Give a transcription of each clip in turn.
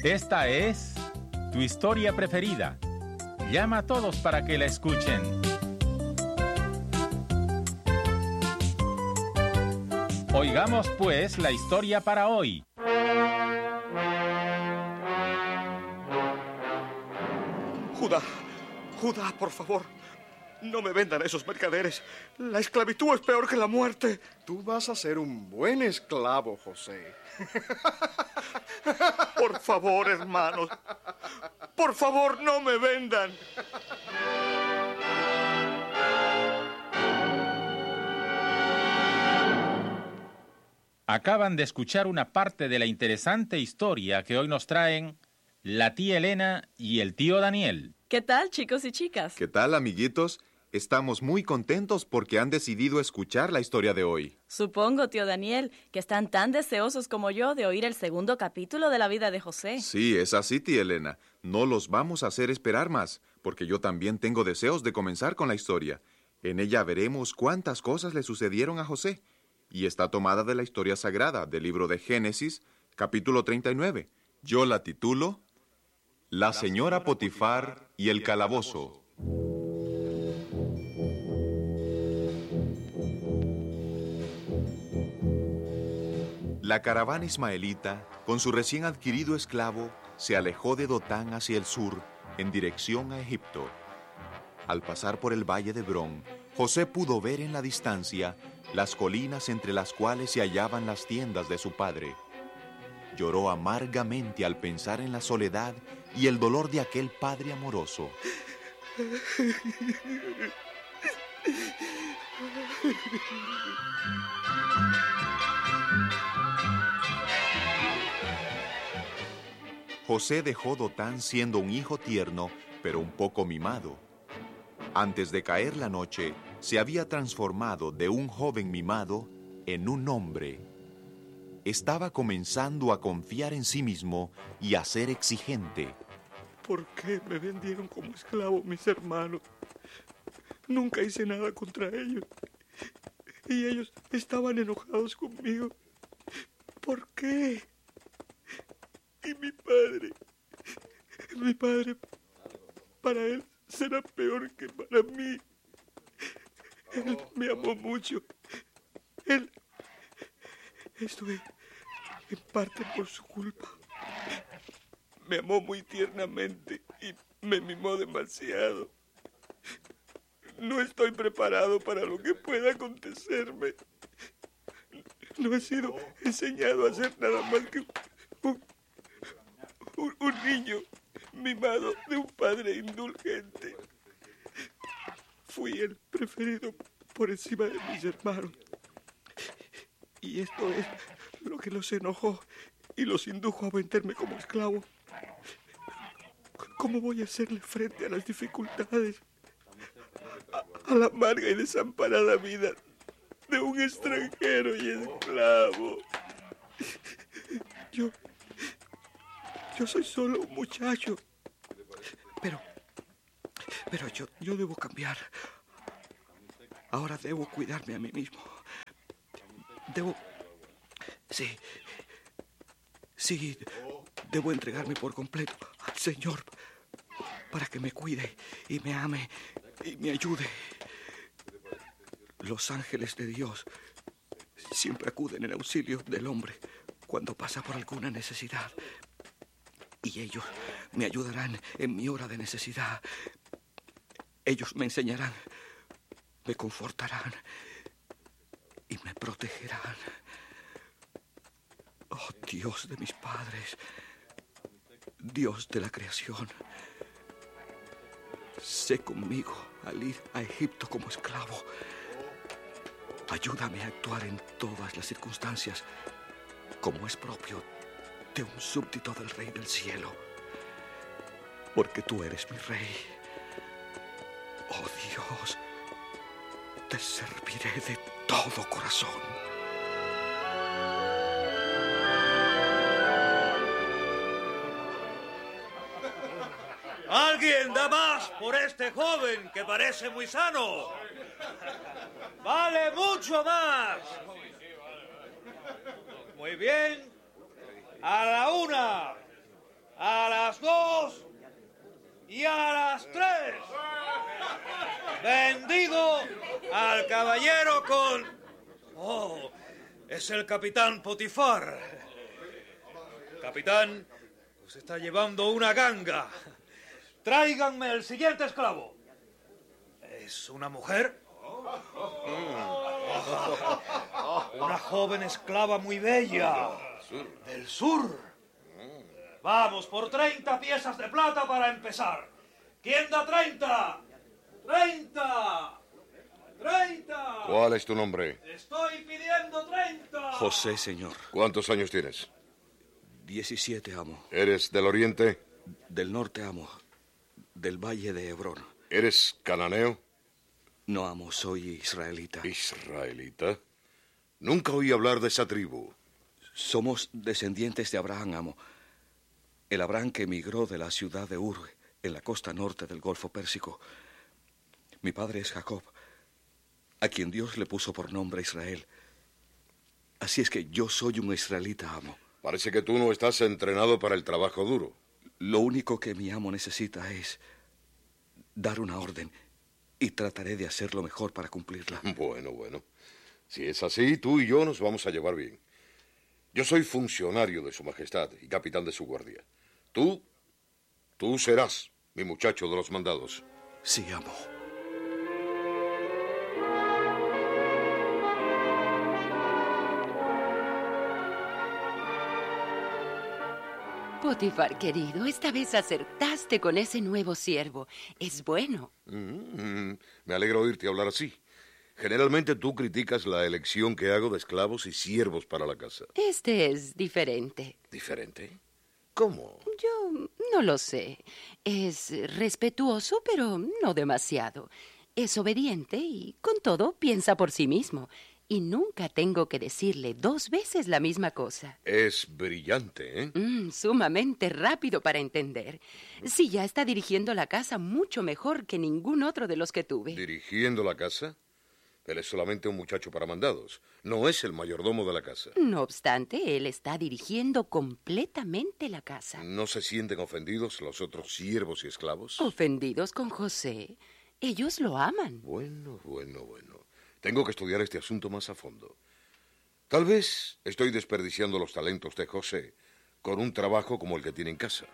Esta es tu historia preferida. Llama a todos para que la escuchen. Oigamos pues la historia para hoy. Judá, por favor, no me vendan a esos mercaderes. La esclavitud es peor que la muerte. Tú vas a ser un buen esclavo, José. Por favor, hermanos. Por favor, no me vendan. Acaban de escuchar una parte de la interesante historia que hoy nos traen la tía Elena y el tío Daniel. ¿Qué tal, chicos y chicas? ¿Qué tal, amiguitos? Estamos muy contentos porque han decidido escuchar la historia de hoy. Supongo, tío Daniel, que están tan deseosos como yo de oír el segundo capítulo de la vida de José. Sí, es así, tía Elena. No los vamos a hacer esperar más, porque yo también tengo deseos de comenzar con la historia. En ella veremos cuántas cosas le sucedieron a José. Y está tomada de la historia sagrada del libro de Génesis, capítulo 39. Yo la titulo La señora Potifar y el calabozo. La caravana ismaelita, con su recién adquirido esclavo, se alejó de Dotán hacia el sur, en dirección a Egipto. Al pasar por el valle de Hebrón, José pudo ver en la distancia las colinas entre las cuales se hallaban las tiendas de su padre. Lloró amargamente al pensar en la soledad y el dolor de aquel padre amoroso. José dejó Dotán siendo un hijo tierno, pero un poco mimado. Antes de caer la noche, se había transformado de un joven mimado en un hombre. Estaba comenzando a confiar en sí mismo y a ser exigente. ¿Por qué me vendieron como esclavo mis hermanos? Nunca hice nada contra ellos. Y ellos estaban enojados conmigo. ¿Por qué? Y mi padre, para él será peor que para mí. Él me amó mucho. Esto es en parte por su culpa. Me amó muy tiernamente y me mimó demasiado. No estoy preparado para lo que pueda acontecerme. No he sido enseñado a hacer nada más que un niño mimado de un padre indulgente. Fui el preferido por encima de mis hermanos. Y esto es lo que los enojó y los indujo a venderme como esclavo. ¿Cómo voy a hacerle frente a las dificultades? A la amarga y desamparada vida de un extranjero y esclavo. Yo soy solo un muchacho. Pero yo debo cambiar. Ahora debo cuidarme a mí mismo. Debo entregarme por completo al Señor para que me cuide y me ame y me ayude. Los ángeles de Dios siempre acuden en auxilio del hombre cuando pasa por alguna necesidad. Y ellos me ayudarán en mi hora de necesidad. Ellos me enseñarán, me confortarán y me protegerán. Oh, Dios de mis padres, Dios de la creación, sé conmigo al ir a Egipto como esclavo. Ayúdame a actuar en todas las circunstancias como es propio de un súbdito del Rey del Cielo, porque tú eres mi Rey. Oh Dios, te serviré de todo corazón. ¿Alguien da más por este joven que parece muy sano? ¡Vale mucho más! Muy bien. A la 1, Vendido al caballero con... Oh, es el capitán Potifar. Capitán, os está llevando una ganga. Tráiganme el siguiente esclavo. ¿Es una mujer? Una joven esclava muy bella. Del sur. Vamos, por 30 piezas de plata para empezar. ¿Quién da 30? ¡30! ¡30! ¿Cuál es tu nombre? Estoy pidiendo 30. José, señor. ¿Cuántos años tienes? 17, amo. ¿Eres del oriente? Del norte, amo. Del valle de Hebrón. ¿Eres cananeo? No, amo, soy israelita. ¿Israelita? Nunca oí hablar de esa tribu. Somos descendientes de Abraham, amo. El Abraham que emigró de la ciudad de Ur, en la costa norte del Golfo Pérsico. Mi padre es Jacob, a quien Dios le puso por nombre Israel. Así es que yo soy un israelita, amo. Parece que tú no estás entrenado para el trabajo duro. Lo único que mi amo necesita es dar una orden y trataré de hacer lo mejor para cumplirla. Bueno. Si es así, tú y yo nos vamos a llevar bien. Yo soy funcionario de Su Majestad y capitán de su guardia. Tú serás mi muchacho de los mandados. Sí, amo. Potifar, querido, esta vez acertaste con ese nuevo siervo. Es bueno. Me alegro oírte hablar así. Generalmente tú criticas la elección que hago de esclavos y siervos para la casa. Este es diferente. ¿Diferente? ¿Cómo? Yo no lo sé. Es respetuoso, pero no demasiado. Es obediente y, con todo, piensa por sí mismo. Y nunca tengo que decirle 2 veces la misma cosa. Es brillante, ¿eh? Sumamente rápido para entender. Sí, ya está dirigiendo la casa mucho mejor que ningún otro de los que tuve. ¿Dirigiendo la casa? Él es solamente un muchacho para mandados. No es el mayordomo de la casa. No obstante, él está dirigiendo completamente la casa. ¿No se sienten ofendidos los otros siervos y esclavos? ¿Ofendidos con José? Ellos lo aman. Bueno. Tengo que estudiar este asunto más a fondo. Tal vez estoy desperdiciando los talentos de José con un trabajo como el que tiene en casa.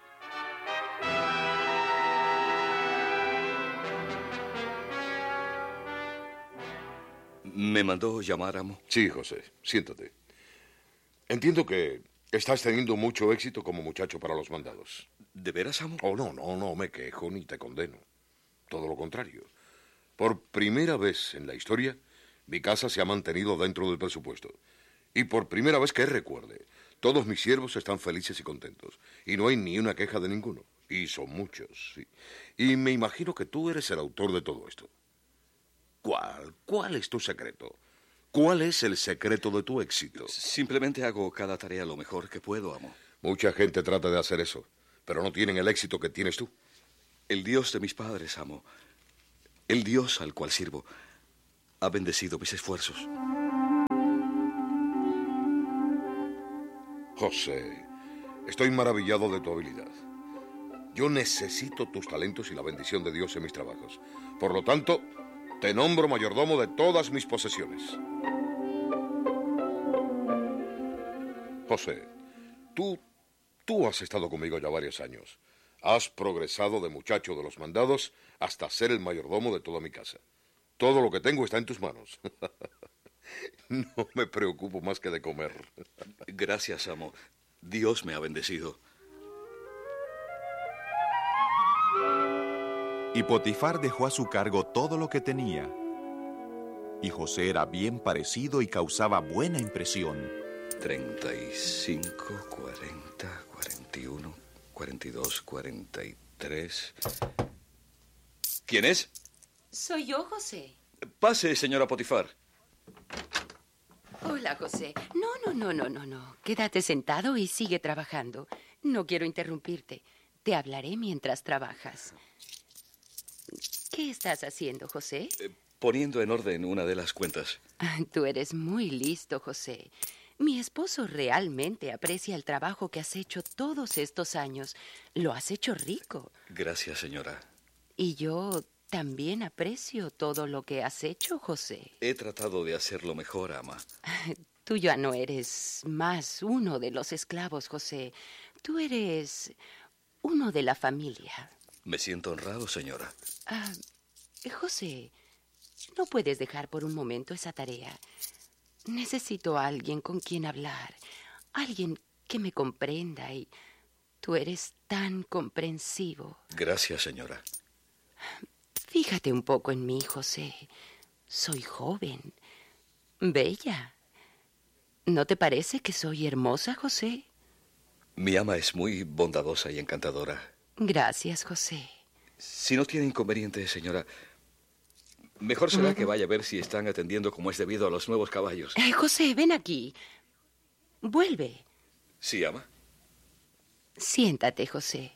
¿Me mandó llamar, amo? Sí, José, siéntate. Entiendo que estás teniendo mucho éxito como muchacho para los mandados. ¿De veras, amo? Oh, no me quejo ni te condeno. Todo lo contrario. Por primera vez en la historia, mi casa se ha mantenido dentro del presupuesto. Y por primera vez que recuerde, todos mis siervos están felices y contentos. Y no hay ni una queja de ninguno. Y son muchos, sí. Y me imagino que tú eres el autor de todo esto. ¿Cuál es tu secreto? ¿Cuál es el secreto de tu éxito? Simplemente hago cada tarea lo mejor que puedo, amo. Mucha gente trata de hacer eso, pero no tienen el éxito que tienes tú. El Dios de mis padres, amo, el Dios al cual sirvo, ha bendecido mis esfuerzos. José, estoy maravillado de tu habilidad. Yo necesito tus talentos y la bendición de Dios en mis trabajos. Por lo tanto, te nombro mayordomo de todas mis posesiones. José, tú has estado conmigo ya varios años. Has progresado de muchacho de los mandados hasta ser el mayordomo de toda mi casa. Todo lo que tengo está en tus manos. No me preocupo más que de comer. Gracias, amo. Dios me ha bendecido. Y Potifar dejó a su cargo todo lo que tenía. Y José era bien parecido y causaba buena impresión. 35, 40, 41, 42, 43... ¿Quién es? Soy yo, José. Pase, señora Potifar. Hola, José. No. Quédate sentado y sigue trabajando. No quiero interrumpirte. Te hablaré mientras trabajas. ¿Qué estás haciendo, José? Poniendo en orden una de las cuentas. Tú eres muy listo, José. Mi esposo realmente aprecia el trabajo que has hecho todos estos años. Lo has hecho rico. Gracias, señora. Y yo también aprecio todo lo que has hecho, José. He tratado de hacerlo mejor, ama. Tú ya no eres más uno de los esclavos, José. Tú eres uno de la familia. Me siento honrado, señora. José, no puedes dejar por un momento esa tarea. Necesito a alguien con quien hablar, alguien que me comprenda, y tú eres tan comprensivo. Gracias, señora. Fíjate un poco en mí, José. Soy joven, bella. ¿No te parece que soy hermosa, José? Mi ama es muy bondadosa y encantadora. Gracias, José. Si no tiene inconveniente, señora, mejor será que vaya a ver si están atendiendo como es debido a los nuevos caballos. José, ven aquí. Vuelve. ¿Sí, ama? Siéntate, José.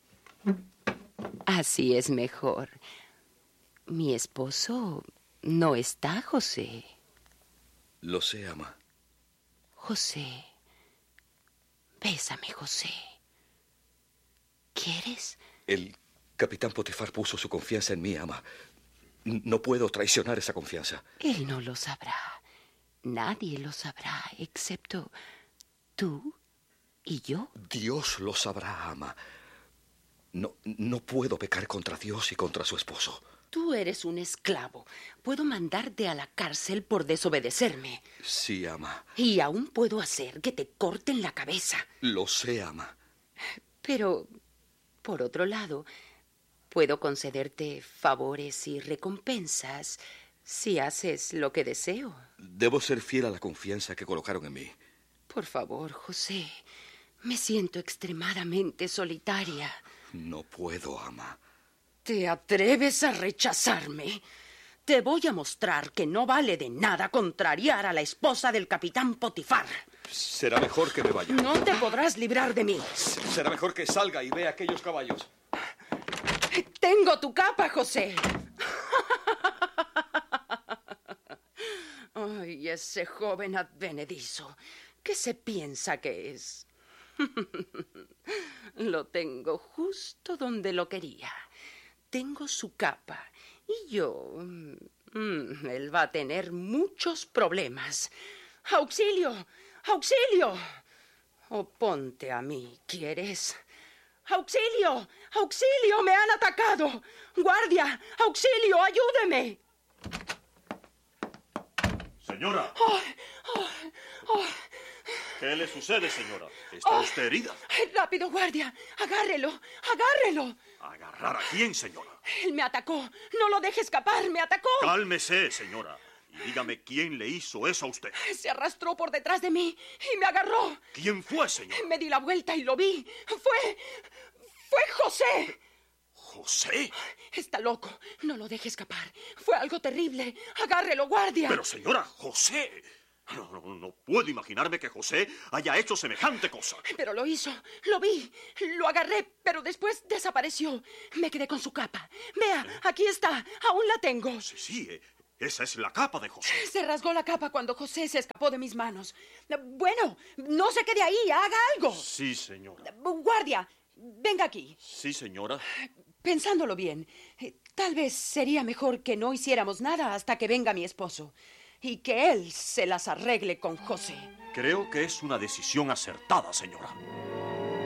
Así es mejor. Mi esposo no está, José. Lo sé, ama. José, bésame, José. ¿Quieres? El capitán Potifar puso su confianza en mí, ama. No puedo traicionar esa confianza. Él no lo sabrá. Nadie lo sabrá, excepto tú y yo. Dios lo sabrá, ama. No puedo pecar contra Dios y contra su esposo. Tú eres un esclavo. Puedo mandarte a la cárcel por desobedecerme. Sí, ama. Y aún puedo hacer que te corten la cabeza. Lo sé, ama. Pero, por otro lado, puedo concederte favores y recompensas si haces lo que deseo. Debo ser fiel a la confianza que colocaron en mí. Por favor, José. Me siento extremadamente solitaria. No puedo, ama. ¿Te atreves a rechazarme? Te voy a mostrar que no vale de nada contrariar a la esposa del capitán Potifar. Será mejor que me vaya. No te podrás librar de mí. Será mejor que salga y vea aquellos caballos. Tengo tu capa, José. Ay, ese joven advenedizo. ¿Qué se piensa que es? Lo tengo justo donde lo quería. Tengo su capa y yo... él va a tener muchos problemas. ¡Auxilio! ¡Auxilio! Oponte a mí, ¿quieres? ¡Auxilio! ¡Auxilio! ¡Me han atacado! ¡Guardia! ¡Auxilio! ¡Ayúdeme! Señora. ¿Qué le sucede, señora? ¿Está usted herida? ¡Rápido, guardia! ¡Agárrelo! ¡Agárrelo! ¿Agarrar a quién, señora? Él me atacó. No lo deje escapar. ¡Me atacó! Cálmese, señora. Y dígame quién le hizo eso a usted. Se arrastró por detrás de mí y me agarró. ¿Quién fue, señora? Me di la vuelta y lo vi. Fue José. ¿José? Está loco. No lo deje escapar. Fue algo terrible. Agárrelo, guardia. Pero, señora, José... No puedo imaginarme que José haya hecho semejante cosa. Pero lo hizo. Lo vi. Lo agarré, pero después desapareció. Me quedé con su capa. Vea, aquí está. Aún la tengo. Sí, esa es la capa de José. Se rasgó la capa cuando José se escapó de mis manos. Bueno, no se quede ahí. Haga algo. Sí, señora. Guardia, venga aquí. Sí, señora. Pensándolo bien, tal vez sería mejor que no hiciéramos nada hasta que venga mi esposo. Y que él se las arregle con José. Creo que es una decisión acertada, señora.